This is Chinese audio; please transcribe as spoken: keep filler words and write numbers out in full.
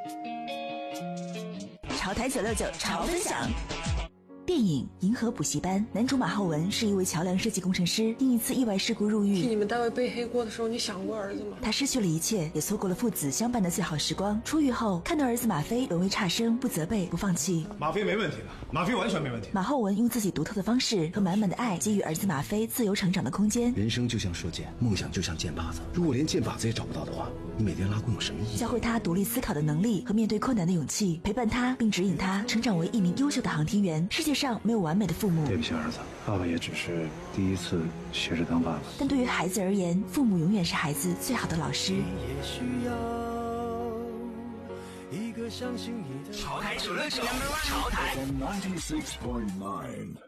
潮台九六九潮分享。电影《银河补习班》，男主马浩文是一位桥梁设计工程师，因一次意外事故入狱。 替你们单位背黑锅的时候，你想过儿子吗？ 他失去了一切，也错过了父子相伴的最好时光。出狱后，看到儿子马飞沦为差生，不责备，不放弃。 马飞没问题的，马飞完全没问题。 马浩文用自己独特的方式和满满的爱，给予儿子马飞自由成长的空间。 人生就像射箭，梦想就像箭靶子。如果连箭靶子也找不到的话，你每天拉弓有什么意义？ 教会他独立思考的能力和面对困难的勇气，陪伴他并指引他成长为一名优秀的航天员。世界上没有完美的父母。 对不起儿子，爸爸也只是第一次学着当爸爸。 但对于孩子而言，父母永远是孩子最好的老师。 潮台九六九，潮台。